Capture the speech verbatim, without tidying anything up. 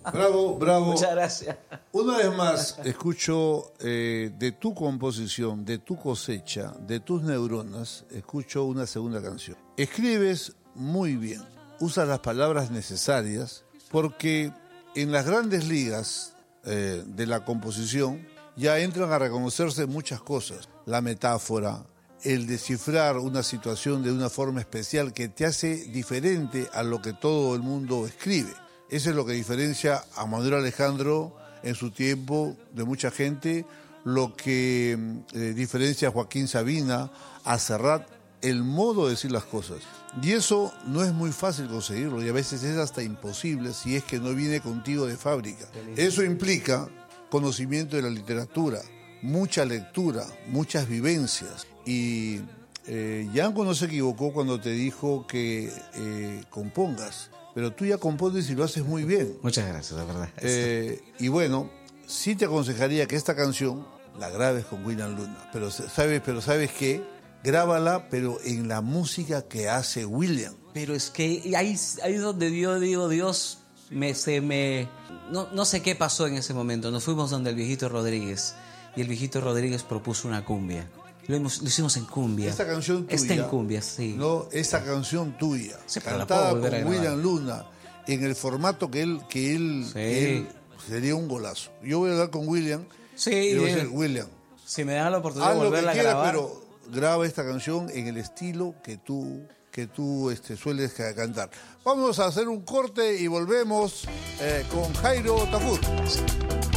Bravo, bravo. Muchas gracias. Una vez más, escucho eh, de tu composición, de tu cosecha, de tus neuronas, escucho una segunda canción. Escribes muy bien, usas las palabras necesarias, porque en las grandes ligas eh, de la composición ya entran a reconocerse muchas cosas. La metáfora, el descifrar una situación de una forma especial que te hace diferente a lo que todo el mundo escribe. Eso es lo que diferencia a Manuel Alejandro en su tiempo de mucha gente, lo que eh, diferencia a Joaquín Sabina, a Serrat, el modo de decir las cosas. Y eso no es muy fácil conseguirlo y a veces es hasta imposible si es que no viene contigo de fábrica. Eso implica conocimiento de la literatura, mucha lectura, muchas vivencias. Y eh, Yanko no se equivocó cuando te dijo que eh, compongas, pero tú ya compones y lo haces muy bien. Muchas gracias, la verdad. Eh, y bueno, sí te aconsejaría que esta canción la grabes con William Luna, pero sabes, pero sabes qué, grábala, pero en la música que hace William. Pero es que ahí, ahí es donde yo digo, Dios, me, se me, no, no sé qué pasó en ese momento. Nos fuimos donde el viejito Rodríguez y el viejito Rodríguez propuso una cumbia. Lo, hemos, lo hicimos en cumbia. Esta canción tuya. Está en cumbia, sí. No, esa canción tuya, sí, cantada por William Luna, en el formato que él, que él, sí. que él, sería un golazo. Yo voy a hablar con William. Sí. Y voy a decir, William, si me dan la oportunidad haz de volverla lo que quieras, a grabar. pero graba esta canción en el estilo que tú, que tú este, sueles cantar. Vamos a hacer un corte y volvemos eh, con Jairo Tafur.